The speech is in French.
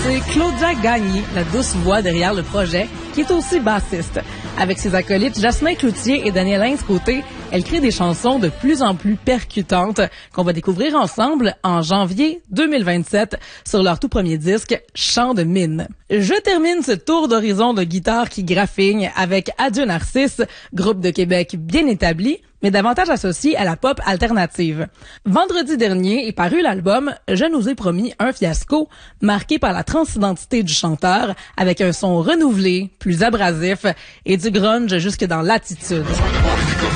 c'est Claudia Gagné, la douce voix derrière le projet, qui est aussi bassiste. Avec ses acolytes Jasmin Cloutier et Daniel Hintz-Côté, elle crée des chansons de plus en plus percutantes qu'on va découvrir ensemble en janvier 2027 sur leur tout premier disque, Chant de mine. Je termine ce tour d'horizon de guitare qui graffigne avec Adieu Narcisse, groupe de Québec bien établi, mais davantage associé à la pop alternative. Vendredi dernier est paru l'album Je nous ai promis un fiasco, marqué par la transidentité du chanteur, avec un son renouvelé, plus abrasif et du grunge jusque dans l'attitude.